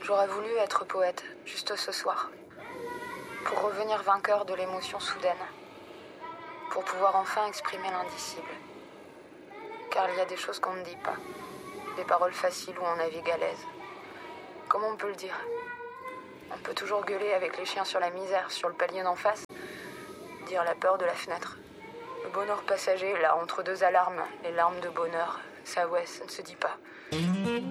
J'aurais voulu être poète, juste ce soir. Pour revenir vainqueur de l'émotion soudaine. Pour pouvoir enfin exprimer l'indicible. Car il y a des choses qu'on ne dit pas. Des paroles faciles où on navigue à l'aise. Comment on peut le dire ? On peut toujours gueuler avec les chiens sur la misère, sur le palier d'en face. Dire la peur de la fenêtre. Le bonheur passager, là, entre deux alarmes, les larmes de bonheur. Ça, ouais, ça ne se dit pas.